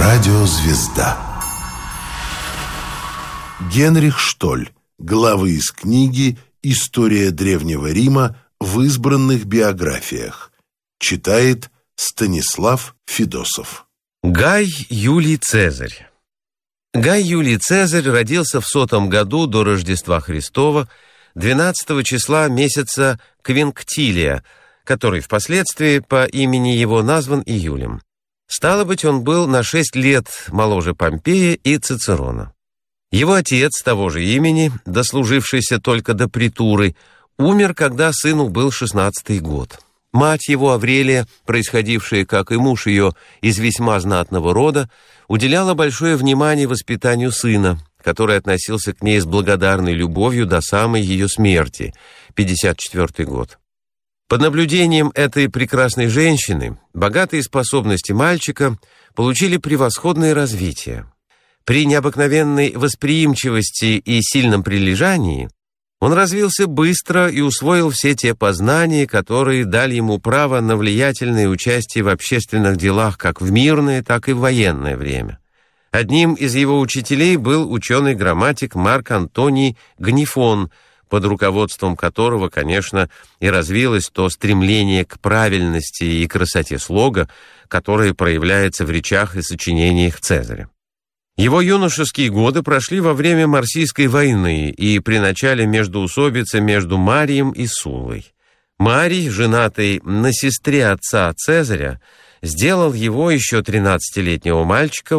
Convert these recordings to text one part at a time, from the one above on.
Радиозвезда. Генрих Штоль. Главы из книги «История Древнего Рима» в избранных биографиях. Читает Станислав Федосов. Гай Юлий Цезарь. Гай Юлий Цезарь родился в 100 году до Рождества Христова, 12 числа месяца Квинктилия, который впоследствии по имени его назван июлем. Стало быть, он был на 6 лет моложе Помпея и Цицерона. Его отец того же имени, дослужившийся только до притуры, умер, когда сыну был 16-й год. Мать его, Аврелия, происходившая, как и муж ее, из весьма знатного рода, уделяла большое внимание воспитанию сына, который относился к ней с благодарной любовью до самой ее смерти, 54-й год. Под наблюдением этой прекрасной женщины богатые способности мальчика получили превосходное развитие. При необыкновенной восприимчивости и сильном прилежании он развился быстро и усвоил все те познания, которые дали ему право на влиятельное участие в общественных делах как в мирное, так и в военное время. Одним из его учителей был ученый-грамматик Марк Антоний Гнифон, под руководством которого, конечно, и развилось то стремление к правильности и красоте слога, которое проявляется в речах и сочинениях Цезаря. Его юношеские годы прошли во время Марсийской войны и при начале междоусобицы между Марием и Суллой. Марий, женатый на сестре отца Цезаря, сделал его, еще 13-летнего мальчика, в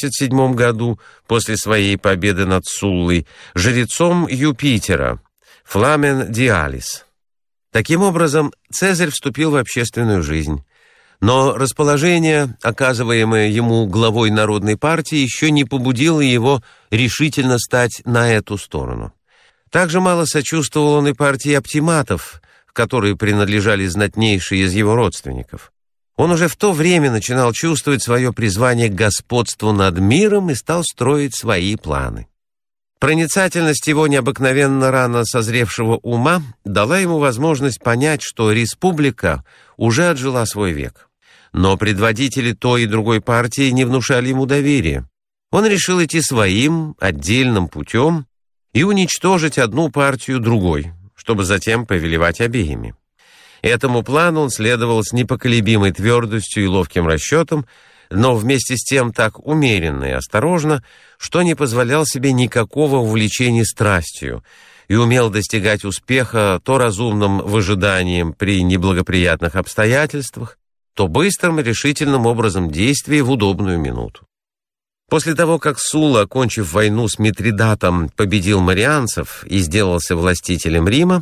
87 году, после своей победы над Суллой, жрецом Юпитера, Фламен Диалис. Таким образом, Цезарь вступил в общественную жизнь. Но расположение, оказываемое ему главой Народной партии, еще не побудило его решительно стать на эту сторону. Также мало сочувствовал он и партии оптиматов, к которой принадлежали знатнейшие из его родственников. Он уже в то время начинал чувствовать свое призвание к господству над миром и стал строить свои планы. Проницательность его необыкновенно рано созревшего ума дала ему возможность понять, что республика уже отжила свой век. Но предводители той и другой партии не внушали ему доверия. Он решил идти своим, отдельным путем и уничтожить одну партию другой, чтобы затем повелевать обеими. Этому плану он следовал с непоколебимой твердостью и ловким расчетом, но вместе с тем так умеренно и осторожно, что не позволял себе никакого увлечения страстью и умел достигать успеха то разумным выжиданием при неблагоприятных обстоятельствах, то быстрым и решительным образом действия в удобную минуту. После того, как Сулла, окончив войну с Митридатом, победил марианцев и сделался властителем Рима,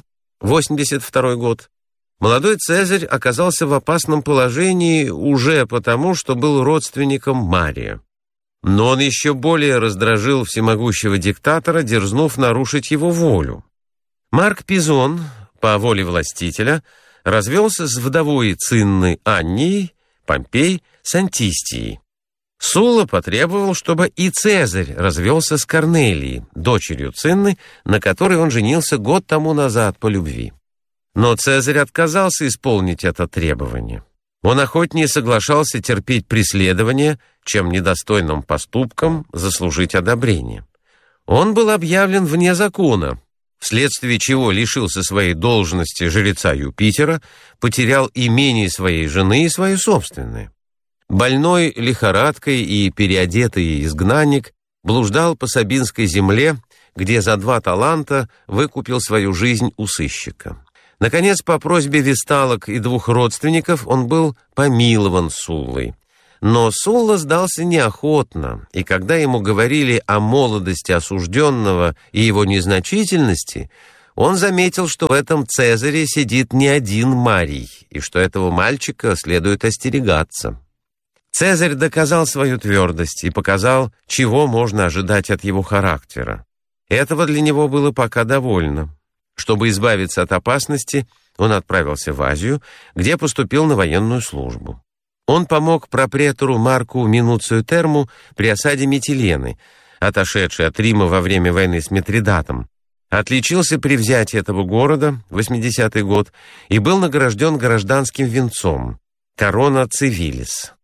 82 год, молодой Цезарь оказался в опасном положении уже потому, что был родственником Мария. Но он еще более раздражил всемогущего диктатора, дерзнув нарушить его волю. Марк Пизон, по воле властителя, развелся с вдовой Цинны Аннией, Помпей с Антистией. Сулла потребовал, чтобы и Цезарь развелся с Корнелией, дочерью Цинны, на которой он женился год тому назад по любви. Но Цезарь отказался исполнить это требование. Он охотнее соглашался терпеть преследование, чем недостойным поступком заслужить одобрение. Он был объявлен вне закона, вследствие чего лишился своей должности жреца Юпитера, потерял имение своей жены и свое собственное. Больной лихорадкой и переодетый изгнанник блуждал по Сабинской земле, где за 2 таланта выкупил свою жизнь у сыщика. Наконец, по просьбе весталок и 2 родственников он был помилован Суллой. Но Сулла сдался неохотно, и когда ему говорили о молодости осужденного и его незначительности, он заметил, что в этом Цезаре сидит не один Марий, и что этого мальчика следует остерегаться. Цезарь доказал свою твердость и показал, чего можно ожидать от его характера. Этого для него было пока довольно. Чтобы избавиться от опасности, он отправился в Азию, где поступил на военную службу. Он помог пропретору Марку Минуцию Терму при осаде Митилены, отошедшей от Рима во время войны с Митридатом, отличился при взятии этого города, 80-й год, и был награжден гражданским венцом, корона цивилис.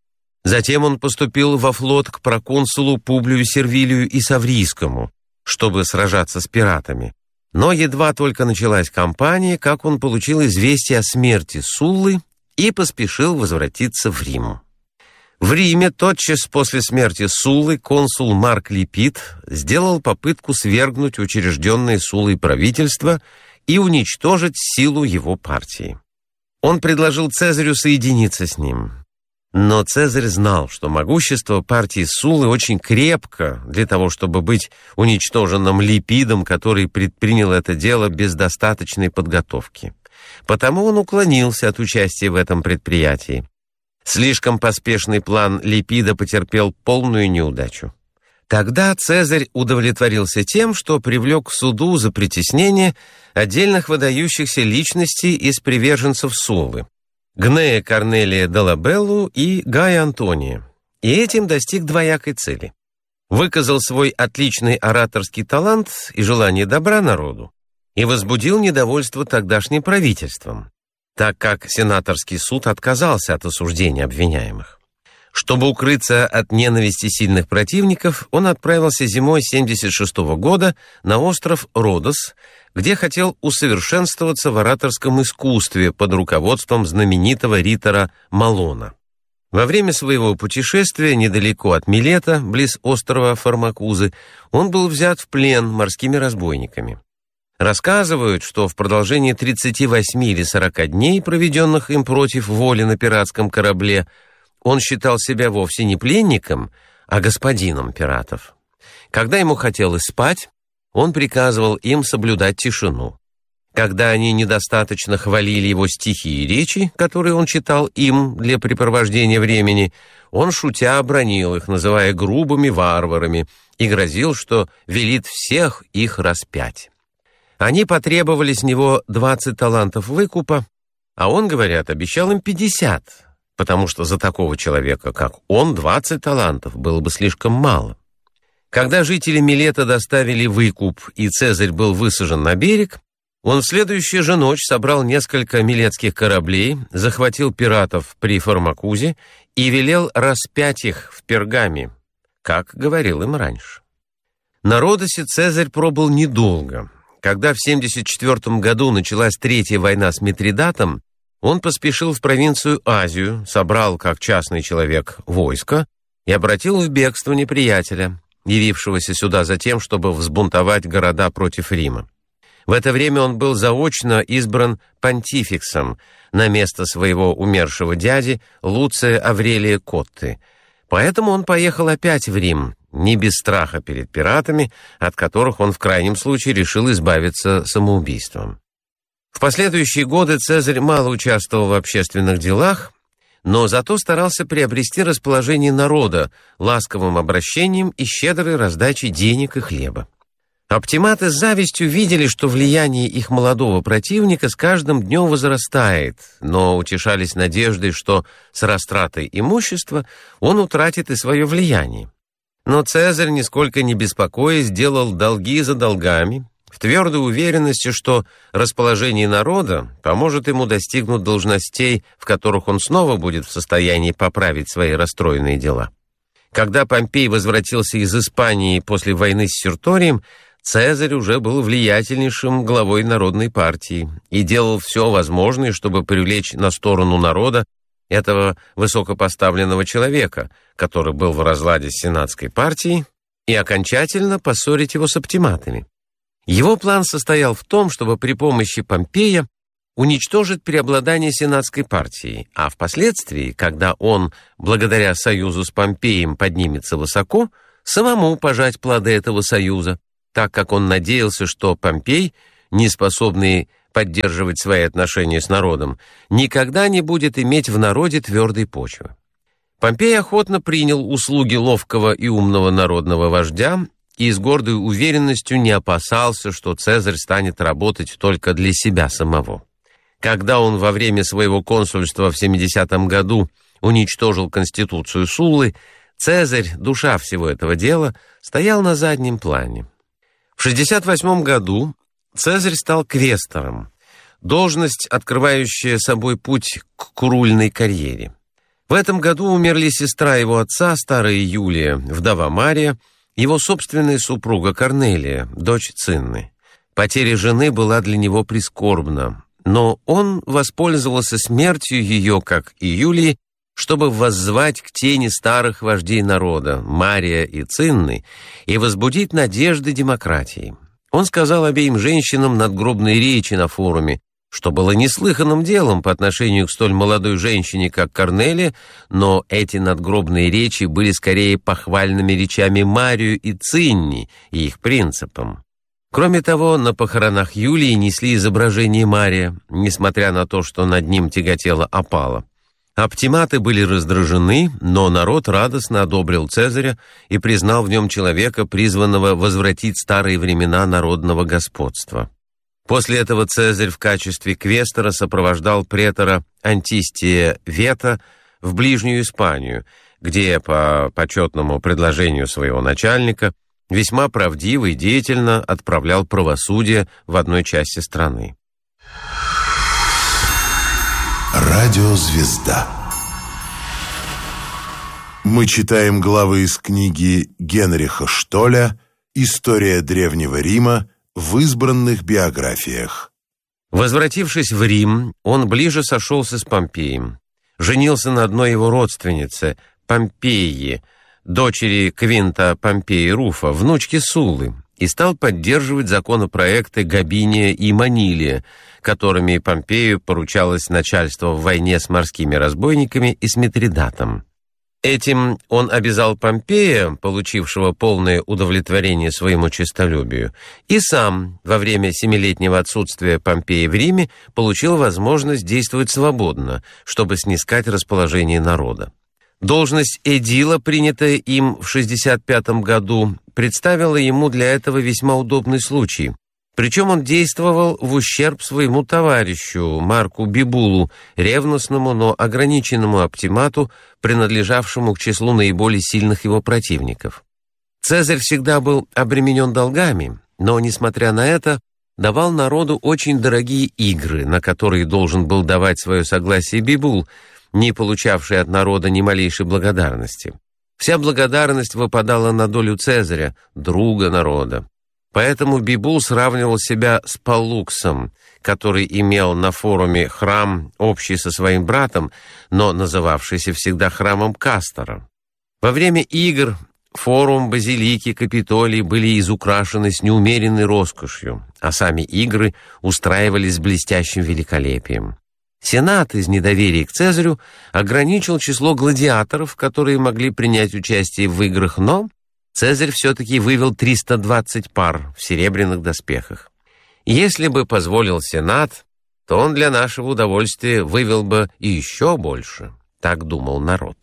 Затем он поступил во флот к проконсулу Публию Сервилию и Саврийскому, чтобы сражаться с пиратами. Но едва только началась кампания, как он получил известие о смерти Суллы и поспешил возвратиться в Рим. В Риме тотчас после смерти Суллы консул Марк Липид сделал попытку свергнуть учрежденное Суллой правительство и уничтожить силу его партии. Он предложил Цезарю соединиться с ним. Но Цезарь знал, что могущество партии Суллы очень крепко для того, чтобы быть уничтоженным Липидом, который предпринял это дело без достаточной подготовки. Потому он уклонился от участия в этом предприятии. Слишком поспешный план Липида потерпел полную неудачу. Тогда Цезарь удовлетворился тем, что привлек к суду за притеснение отдельных выдающихся личностей из приверженцев Суллы — Гнея Корнелия Долабеллу и Гая Антония, и этим достиг двоякой цели. Выказал свой отличный ораторский талант и желание добра народу, и возбудил недовольство тогдашним правительством, так как сенаторский суд отказался от осуждения обвиняемых. Чтобы укрыться от ненависти сильных противников, он отправился зимой 76 года на остров Родос, где хотел усовершенствоваться в ораторском искусстве под руководством знаменитого ритора Малона. Во время своего путешествия недалеко от Милета, близ острова Формакузы, он был взят в плен морскими разбойниками. Рассказывают, что в продолжении 38 или 40 дней, проведенных им против воли на пиратском корабле, он считал себя вовсе не пленником, а господином пиратов. Когда ему хотелось спать, он приказывал им соблюдать тишину. Когда они недостаточно хвалили его стихи и речи, которые он читал им для препровождения времени, он, шутя, обронил их, называя грубыми варварами, и грозил, что велит всех их распять. Они потребовали с него 20 талантов выкупа, а он, говорят, обещал им 50, потому что за такого человека, как он, 20 талантов было бы слишком мало. Когда жители Милета доставили выкуп и Цезарь был высажен на берег, он в следующую же ночь собрал несколько милетских кораблей, захватил пиратов при Формакузе и велел распять их в Пергаме, как говорил им раньше. На Родосе Цезарь пробыл недолго. Когда в 74 году началась Третья война с Митридатом, он поспешил в провинцию Азию, собрал, как частный человек, войско и обратил в бегство неприятеля, явившегося сюда за тем, чтобы взбунтовать города против Рима. В это время он был заочно избран понтификсом на место своего умершего дяди Луция Аврелия Котты. Поэтому он поехал опять в Рим, не без страха перед пиратами, от которых он в крайнем случае решил избавиться самоубийством. В последующие годы Цезарь мало участвовал в общественных делах, но зато старался приобрести расположение народа ласковым обращением и щедрой раздачей денег и хлеба. Оптиматы с завистью видели, что влияние их молодого противника с каждым днем возрастает, но утешались надеждой, что с растратой имущества он утратит и свое влияние. Но Цезарь, нисколько не беспокоясь, делал долги за долгами, в твердой уверенности, что расположение народа поможет ему достигнуть должностей, в которых он снова будет в состоянии поправить свои расстроенные дела. Когда Помпей возвратился из Испании после войны с Серторием, Цезарь уже был влиятельнейшим главой народной партии и делал все возможное, чтобы привлечь на сторону народа этого высокопоставленного человека, который был в разладе с сенатской партией, и окончательно поссорить его с оптиматами. Его план состоял в том, чтобы при помощи Помпея уничтожить преобладание сенатской партии, а впоследствии, когда он, благодаря союзу с Помпеем, поднимется высоко, самому пожать плоды этого союза, так как он надеялся, что Помпей, не способный поддерживать свои отношения с народом, никогда не будет иметь в народе твердой почвы. Помпей охотно принял услуги ловкого и умного народного вождя и с гордой уверенностью не опасался, что Цезарь станет работать только для себя самого. Когда он во время своего консульства в 70 году уничтожил конституцию Суллы, Цезарь, душа всего этого дела, стоял на заднем плане. В 68 году Цезарь стал квестором, должность, открывающая собой путь к курульной карьере. В этом году умерли сестра его отца, старая Юлия, вдова Мария, его собственная супруга Корнелия, дочь Цинны. Потеря жены была для него прискорбна, но он воспользовался смертью ее, как и Юлии, чтобы воззвать к тени старых вождей народа, Мария и Цинны, и возбудить надежды демократии. Он сказал обеим женщинам надгробные речи на форуме, что было неслыханным делом по отношению к столь молодой женщине, как Корнелия, но эти надгробные речи были скорее похвальными речами Марию и Цинни и их принципам. Кроме того, на похоронах Юлии несли изображение Мария, несмотря на то, что над ним тяготела опала. Оптиматы были раздражены, но народ радостно одобрил Цезаря и признал в нем человека, призванного возвратить старые времена народного господства. После этого Цезарь в качестве квестора сопровождал претора Антистия Вета в ближнюю Испанию, где, по почетному предложению своего начальника, весьма правдиво и деятельно отправлял правосудие в одной части страны. Радиозвезда. Мы читаем главы из книги Генриха Штоля «История Древнего Рима» в избранных биографиях. Возвратившись в Рим, он ближе сошелся с Помпеем. Женился на одной его родственнице, Помпеи, дочери Квинта Помпеи Руфа, внучке Суллы, и стал поддерживать законопроекты Габиния и Манилия, которыми Помпею поручалось начальство в войне с морскими разбойниками и с Митридатом. Этим он обязал Помпея, получившего полное удовлетворение своему честолюбию, и сам во время 7-летнего отсутствия Помпея в Риме получил возможность действовать свободно, чтобы снискать расположение народа. Должность эдила, принятая им в 65 году, представила ему для этого весьма удобный случай. Причем он действовал в ущерб своему товарищу Марку Бибулу, ревностному, но ограниченному оптимату, принадлежавшему к числу наиболее сильных его противников. Цезарь всегда был обременен долгами, но, несмотря на это, давал народу очень дорогие игры, на которые должен был давать свое согласие Бибул, не получавший от народа ни малейшей благодарности. Вся благодарность выпадала на долю Цезаря, друга народа. Поэтому Бибул сравнивал себя с Паллуксом, который имел на форуме храм, общий со своим братом, но называвшийся всегда храмом Кастора. Во время игр форум, базилики, Капитолий были изукрашены с неумеренной роскошью, а сами игры устраивались с блестящим великолепием. Сенат из недоверия к Цезарю ограничил число гладиаторов, которые могли принять участие в играх, но Цезарь все-таки вывел 320 пар в серебряных доспехах. Если бы позволил Сенат, то он для нашего удовольствия вывел бы и еще больше, так думал народ.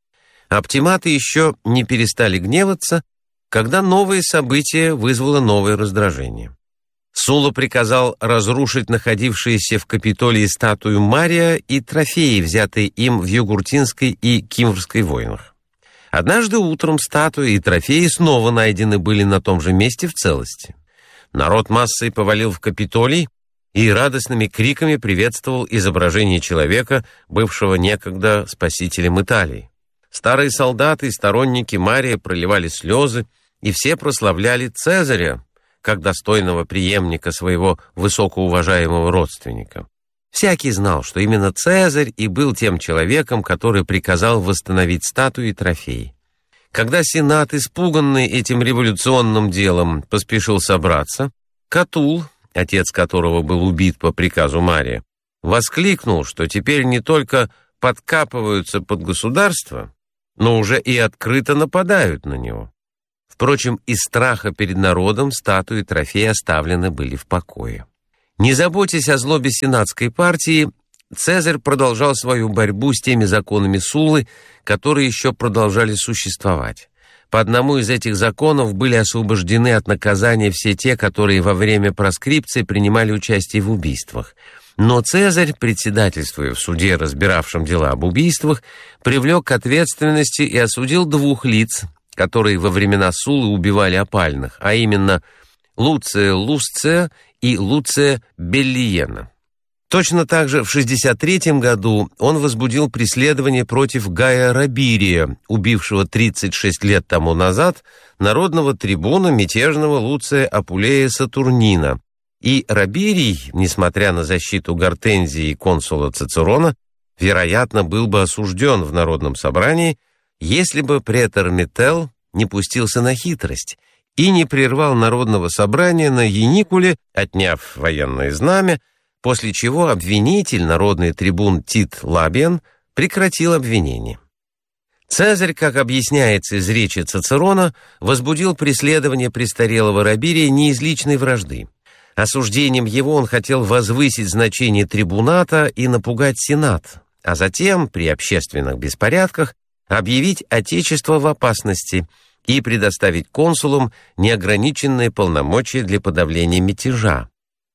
Оптиматы еще не перестали гневаться, когда новое событие вызвало новое раздражение. Сула приказал разрушить находившиеся в Капитолии статую Мария и трофеи, взятые им в Югуртинской и Кимврской войнах. Однажды утром статуи и трофеи снова найдены были на том же месте в целости. Народ массой повалил в Капитолий и радостными криками приветствовал изображение человека, бывшего некогда спасителем Италии. Старые солдаты и сторонники Мария проливали слезы, и все прославляли Цезаря как достойного преемника своего высокоуважаемого родственника. Всякий знал, что именно Цезарь и был тем человеком, который приказал восстановить статуи и трофеи. Когда Сенат, испуганный этим революционным делом, поспешил собраться, Катул, отец которого был убит по приказу Мария, воскликнул, что теперь не только подкапываются под государство, но уже и открыто нападают на него. Впрочем, из страха перед народом статуи и трофеи оставлены были в покое. Не заботясь о злобе сенатской партии, Цезарь продолжал свою борьбу с теми законами Суллы, которые еще продолжали существовать. По одному из этих законов были освобождены от наказания все те, которые во время проскрипции принимали участие в убийствах. Но Цезарь, председательствуя в суде, разбиравшем дела об убийствах, привлек к ответственности и осудил 2 лиц, которые во времена Суллы убивали опальных, а именно Луция Лусция и Луция Беллиена. Точно так же в 63 году он возбудил преследование против Гая Рабирия, убившего 36 лет тому назад народного трибуна мятежного Луция Апулея Сатурнина. И Рабирий, несмотря на защиту Гортензии и консула Цицерона, вероятно, был бы осужден в Народном собрании, если бы претор Метелл не пустился на хитрость и не прервал Народного собрания на Яникуле, отняв военное знамя, после чего обвинитель, народный трибун Тит Лабиан, прекратил обвинение. Цезарь, как объясняется из речи Цицерона, возбудил преследование престарелого Рабирия не из личной вражды. Осуждением его он хотел возвысить значение трибуната и напугать Сенат, а затем, при общественных беспорядках, объявить Отечество в опасности и предоставить консулам неограниченные полномочия для подавления мятежа.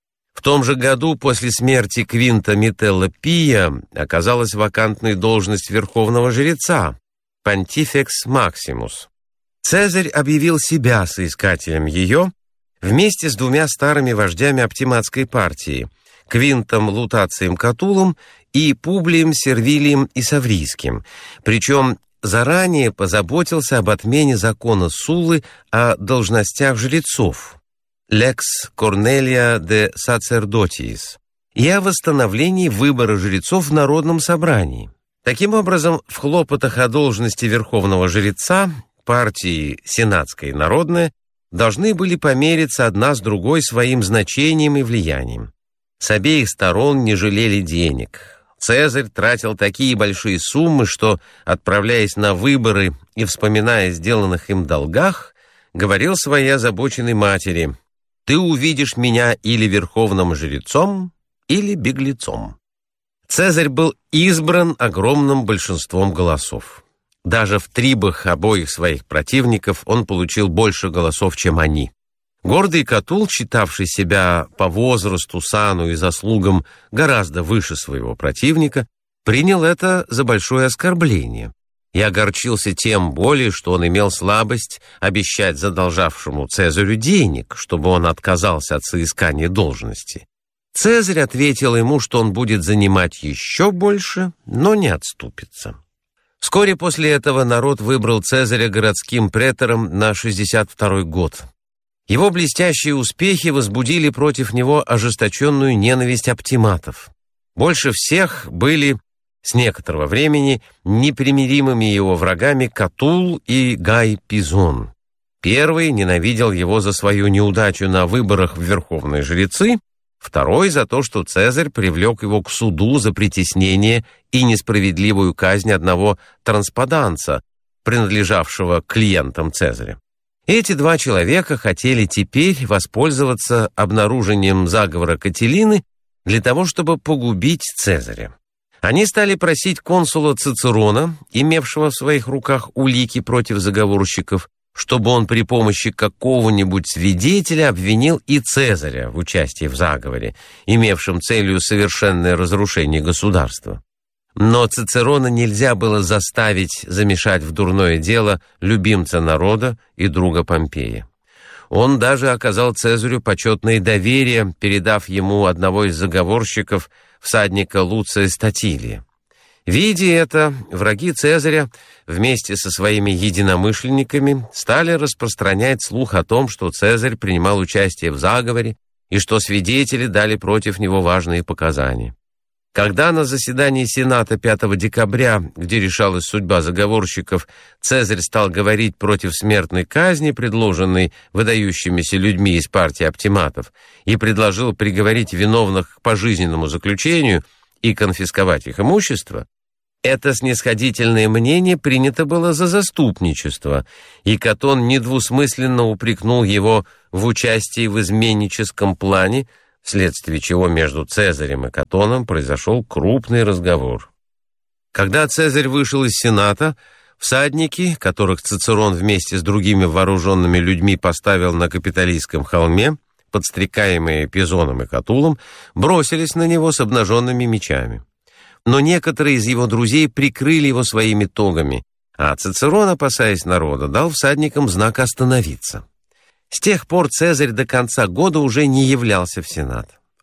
В том же году после смерти Квинта Метелла Пия оказалась вакантной должность верховного жреца, Понтифекс Максимус. Цезарь объявил себя соискателем ее вместе с двумя старыми вождями оптиматской партии, Квинтом Лутацием Катулом и Публием Сервилием Исаврийским, причем заранее позаботился об отмене закона Суллы о должностях жрецов, Lex Cornelia de Sacerdotis, и о восстановлении выбора жрецов в Народном собрании. Таким образом, в хлопотах о должности верховного жреца партии Сенатская и Народная должны были помериться одна с другой своим значением и влиянием. С обеих сторон не жалели денег. Цезарь тратил такие большие суммы, что, отправляясь на выборы и вспоминая о сделанных им долгах, говорил своей озабоченной матери: «Ты увидишь меня или верховным жрецом, или беглецом». Цезарь был избран огромным большинством голосов. Даже в трибах обоих своих противников он получил больше голосов, чем они. Гордый Катул, считавший себя по возрасту, сану и заслугам гораздо выше своего противника, принял это за большое оскорбление и огорчился тем более, что он имел слабость обещать задолжавшему Цезарю денег, чтобы он отказался от соискания должности. Цезарь ответил ему, что он будет занимать еще больше, но не отступится. Вскоре после этого народ выбрал Цезаря городским претором на 62-й год. Его блестящие успехи возбудили против него ожесточенную ненависть оптиматов. Больше всех были с некоторого времени непримиримыми его врагами Катул и Гай Пизон. Первый ненавидел его за свою неудачу на выборах в верховные жрецы, второй за то, что Цезарь привлек его к суду за притеснение и несправедливую казнь одного транспаданца, принадлежавшего клиентам Цезаря. Эти два человека хотели теперь воспользоваться обнаружением заговора Катилины для того, чтобы погубить Цезаря. Они стали просить консула Цицерона, имевшего в своих руках улики против заговорщиков, чтобы он при помощи какого-нибудь свидетеля обвинил и Цезаря в участии в заговоре, имевшем целью совершенное разрушение государства. Но Цицерона нельзя было заставить замешать в дурное дело любимца народа и друга Помпея. Он даже оказал Цезарю почетное доверие, передав ему одного из заговорщиков, всадника Луция Статилия. Видя это, враги Цезаря вместе со своими единомышленниками стали распространять слух о том, что Цезарь принимал участие в заговоре и что свидетели дали против него важные показания. Когда на заседании Сената 5 декабря, где решалась судьба заговорщиков, Цезарь стал говорить против смертной казни, предложенной выдающимися людьми из партии оптиматов, и предложил приговорить виновных к пожизненному заключению и конфисковать их имущество, это снисходительное мнение принято было за заступничество, и Катон недвусмысленно упрекнул его в участии в изменническом плане, вследствие чего между Цезарем и Катоном произошел крупный разговор. Когда Цезарь вышел из Сената, всадники, которых Цицерон вместе с другими вооруженными людьми поставил на Капитолийском холме, подстрекаемые Пизоном и Катулом, бросились на него с обнаженными мечами. Но некоторые из его друзей прикрыли его своими тогами, а Цицерон, опасаясь народа, дал всадникам знак остановиться. С тех пор Цезарь до конца года уже не являлся в Сенат.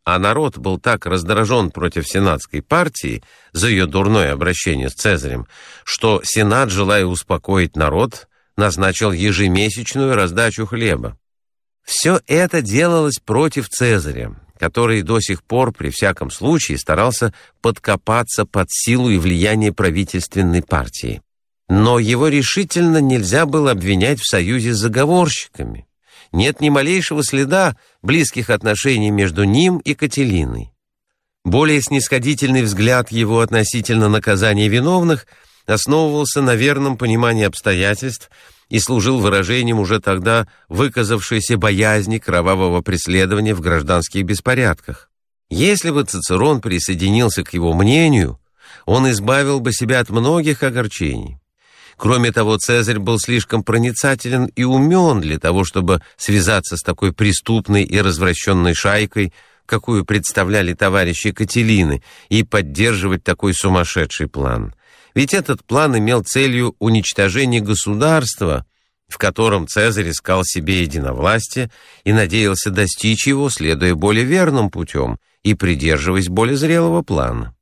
а народ был так раздражен против сенатской партии за ее дурное обращение с Цезарем, что сенат, желая успокоить народ, назначил ежемесячную раздачу хлеба. Все это делалось против Цезаря, который до сих пор при всяком случае старался подкопаться под силу и влияние правительственной партии. Но его решительно нельзя было обвинять в союзе с заговорщиками. Нет ни малейшего следа близких отношений между ним и Кателиной. Более снисходительный взгляд его относительно наказания виновных основывался на верном понимании обстоятельств и служил выражением уже тогда выказавшейся боязни кровавого преследования в гражданских беспорядках. Если бы Цицерон присоединился к его мнению, он избавил бы себя от многих огорчений. Кроме того, Цезарь был слишком проницателен и умен для того, чтобы связаться с такой преступной и развращенной шайкой, какую представляли товарищи Кателины, и поддерживать такой сумасшедший план. Ведь этот план имел целью уничтожение государства, в котором Цезарь искал себе единовластие и надеялся достичь его, следуя более верным путем и придерживаясь более зрелого плана.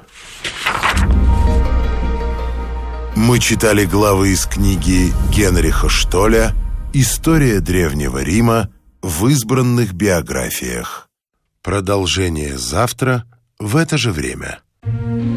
Мы читали главы из книги Генриха Штоля «История Древнего Рима в избранных биографиях». Продолжение завтра в это же время.